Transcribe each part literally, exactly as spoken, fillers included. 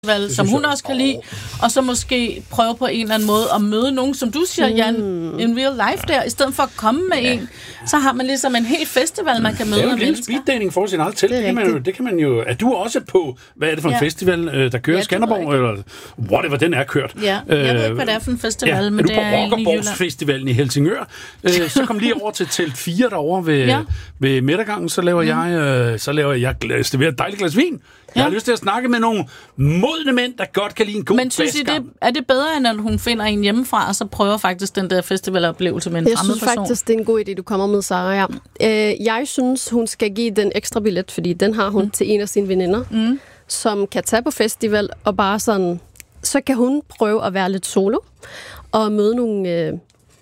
Valg, som hun også kan lide, og så måske prøve på en eller anden måde at møde nogen, som du siger, Jan, mm. in real life der, i stedet for at komme med ja. en, så har man ligesom en hel festival, man kan møde. Det er jo en lille speeddating for sin eget telt. Det, det, kan man jo, det kan man jo... Er du også på, hvad er det for en ja. festival, der kører ja, Skanderborg, eller whatever, den er kørt? Ja, jeg ved ikke, hvad det er for en festival, ja. men er det er... Er du på Rockerborgsfestivalen i Helsingør? Så kom lige over til telt fire derovre ved, ja. ved midtergangen, så laver mm. jeg, så laver jeg et dejligt glas vin. Jeg ja. har lyst til at snakke med nogle modne mænd, der godt kan lide en god Men synes I, det, er det bedre, end at hun finder en hjemmefra, og så prøver faktisk den der festivaloplevelse med en jeg fremmed person? Jeg synes faktisk, det er en god idé, du kommer med, Sarah. Ja. Øh, jeg synes, hun skal give den ekstra billet, fordi den har hun mm. til en af sine veninder, mm. som kan tage på festival, og bare sådan, så kan hun prøve at være lidt solo, og møde nogle øh,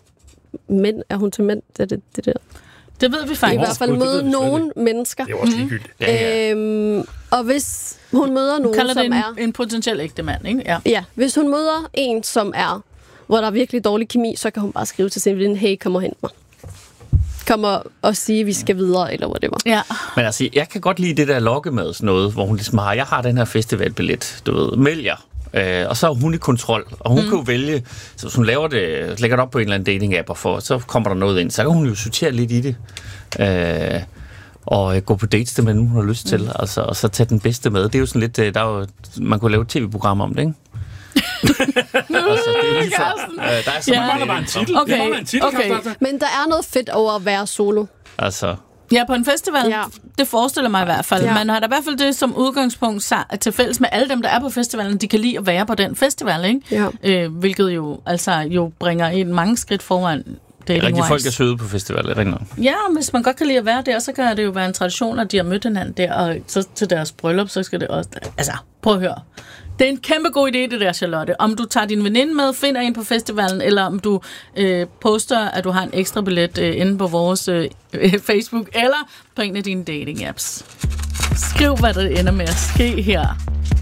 mænd. Er hun til mænd? Det, det, det der. Det ved vi faktisk. I hvert fald møde nogle mennesker. Det er også ligegyldigt. Ja, ja. Øhm, og hvis hun møder nogen, kalder som det en, er... en potentiel ægte mand, ikke? Ja. ja, hvis hun møder en, som er, hvor der er virkelig dårlig kemi, så kan hun bare skrive til sin veninde, hey, kom og hent mig. Kom og, og sige, vi skal videre, eller whatever. Ja. Men altså, jeg kan godt lide det der lokke med sådan noget, hvor hun ligesom har, jeg har den her festivalbillet, du ved, meld jer. Øh, og så er hun i kontrol, og hun mm. kan jo vælge, så hvis hun laver det, lægger det op på en eller anden dating-app, og for, så kommer der noget ind, så kan hun jo sortere lidt i det, øh, og gå på dates til mænd, hun har lyst til, mm. altså, og så tage den bedste med. Det er jo sådan lidt, der er jo, man kunne lave et tv-program om det, ikke? altså, det er lige så, øh, der er så ja. mange bare en titel. Okay. En titel okay. Men der er noget fedt over at være solo. Altså... Ja, på en festival, ja. det forestiller mig i hvert fald. Ja. Man har da i hvert fald det som udgangspunkt til fælles med alle dem, der er på festivalen, de kan lide at være på den festival, ikke? Ja. Øh, hvilket jo altså jo bringer en mange skridt foran dating-wise. Rigtig folk er søde på festivaler, ikke noget? Ja, hvis man godt kan lide at være der, så kan det jo være en tradition, at de har mødt hinanden der, og så til deres bryllup, så skal det også... Altså, prøv at høre. Det er en kæmpe god idé, det der, Charlotte. Om du tager din veninde med, finder en på festivalen, eller om du øh, poster, at du har en ekstra billet øh, inde på vores øh, Facebook, eller på en af dine dating-apps. Skriv, hvad der ender med at ske her.